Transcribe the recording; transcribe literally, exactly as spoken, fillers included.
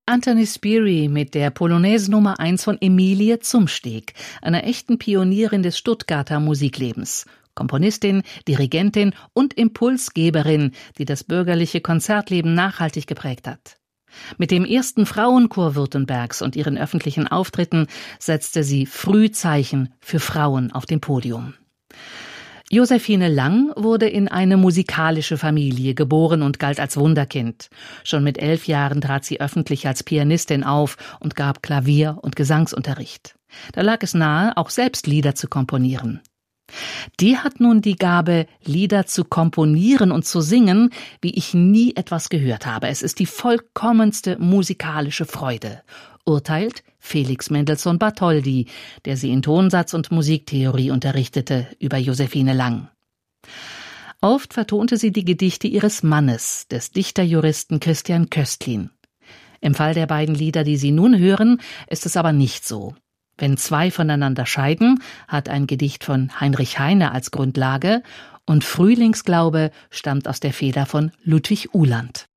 Anthony Spiri mit der Polonaise Nummer eins von Emilie Zumsteg, einer echten Pionierin des Stuttgarter Musiklebens. Komponistin, Dirigentin und Impulsgeberin, die das bürgerliche Konzertleben nachhaltig geprägt hat. Mit dem ersten Frauenchor Württembergs und ihren öffentlichen Auftritten setzte sie früh Zeichen für Frauen auf dem Podium. Josephine Lang wurde in eine musikalische Familie geboren und galt als Wunderkind. Schon mit elf Jahren trat sie öffentlich als Pianistin auf und gab Klavier- und Gesangsunterricht. Da lag es nahe, auch selbst Lieder zu komponieren. Die hat nun die Gabe, Lieder zu komponieren und zu singen, wie ich nie etwas gehört habe. Es ist die vollkommenste musikalische Freude, urteilt Felix Mendelssohn Bartholdy, der sie in Tonsatz und Musiktheorie unterrichtete, über Josephine Lang. Oft vertonte sie die Gedichte ihres Mannes, des Dichterjuristen Christian Köstlin. Im Fall der beiden Lieder, die Sie nun hören, ist es aber nicht so. Wenn zwei voneinander scheiden, hat ein Gedicht von Heinrich Heine als Grundlage und Frühlingsglaube stammt aus der Feder von Ludwig Uhland.